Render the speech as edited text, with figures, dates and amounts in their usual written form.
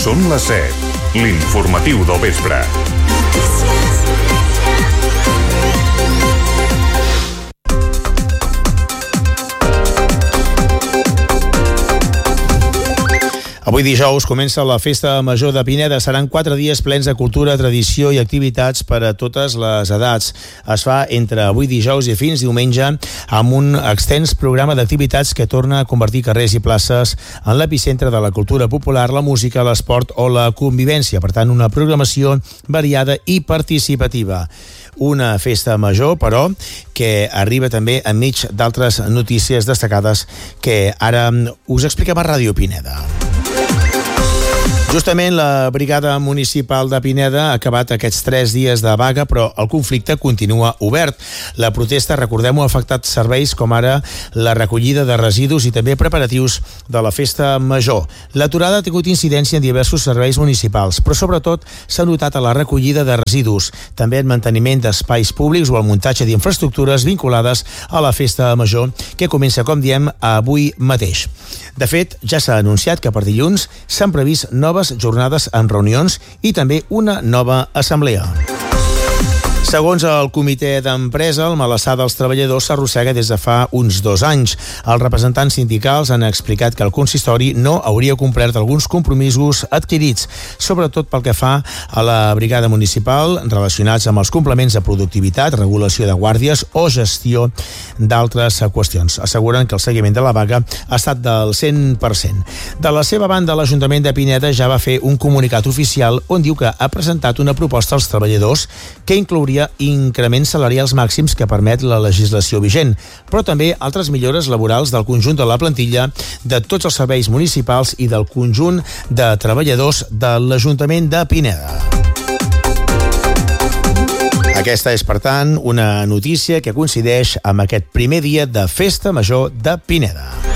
Són les 7. L'informatiu del vespre. Avui dijous comença la Festa Major de Pineda. Seran 4 dies plens de cultura, tradició i activitats per a totes les edats. Es fa entre avui dijous i fins diumenge amb un extens programa d'activitats que torna a convertir carrers i places en l'epicentre de la cultura popular, la música, l'esport o la convivència. Per tant, una programació variada i participativa. Una festa major, però, que arriba també enmig d'altres notícies destacades que ara us expliquem a Ràdio Pineda. Justament la Brigada Municipal de Pineda ha acabat aquests 3 dies de vaga, però el conflicte continua obert. La protesta, recordem-ho, ha afectat serveis com ara la recollida de residus i també preparatius de la Festa Major. L'aturada ha tingut incidència en diversos serveis municipals, però sobretot s'ha notat a la recollida de residus, també en manteniment d'espais públics o el muntatge d'infraestructures vinculades a la Festa Major, que comença, com diem, avui mateix. De fet, ja s'ha anunciat que per dilluns s'han previst noves jornades amb reunions i també una nova assemblea. Segons el comitè d'empresa, el malestar dels treballadors s'arrossega des de fa uns 2 anys. Els representants sindicals han explicat que el consistori no hauria complert alguns compromisos adquirits, sobretot pel que fa a la brigada municipal relacionats amb els complements de productivitat, regulació de guàrdies o gestió d'altres qüestions. Asseguren que el seguiment de la vaga ha estat del 100%. De la seva banda, l'Ajuntament de Pineda ja va fer un comunicat oficial on diu que ha presentat una proposta als treballadors que inclouria increments salarials màxims que permet la legislació vigent, però també altres millores laborals del conjunt de la plantilla de tots els serveis municipals i del conjunt de treballadors de l'Ajuntament de Pineda. Aquesta és, per tant, una notícia que coincideix amb aquest primer dia de Festa Major de Pineda.